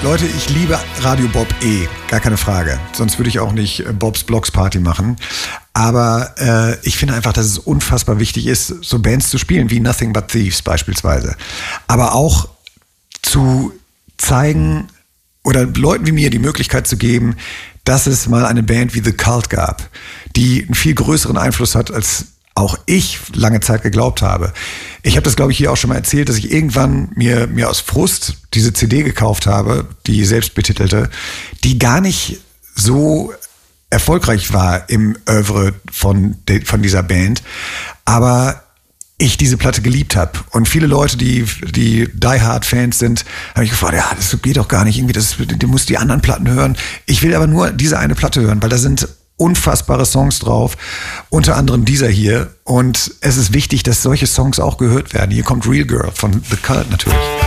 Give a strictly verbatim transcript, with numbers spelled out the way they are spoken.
Leute, ich liebe Radio Bob eh, gar keine Frage. Sonst würde ich auch nicht Bobs Blogs Party machen. Aber äh, ich finde einfach, dass es unfassbar wichtig ist, so Bands zu spielen, wie Nothing But Thieves beispielsweise. Aber auch zu zeigen oder Leuten wie mir die Möglichkeit zu geben, dass es mal eine Band wie The Cult gab, die einen viel größeren Einfluss hat, als auch ich lange Zeit geglaubt habe. Ich habe das, glaube ich, hier auch schon mal erzählt, dass ich irgendwann mir, mir aus Frust diese C D gekauft habe, die selbstbetitelte, die gar nicht so erfolgreich war im Oeuvre von, de, von dieser Band, aber ich diese Platte geliebt habe. Und viele Leute, die, die Die Hard Fans sind, habe ich gefragt, ja, das geht doch gar nicht, irgendwie, das, du musst die anderen Platten hören. Ich will aber nur diese eine Platte hören, weil da sind unfassbare Songs drauf, unter anderem dieser hier. Und es ist wichtig, dass solche Songs auch gehört werden. Hier kommt Real Girl von The Cult natürlich.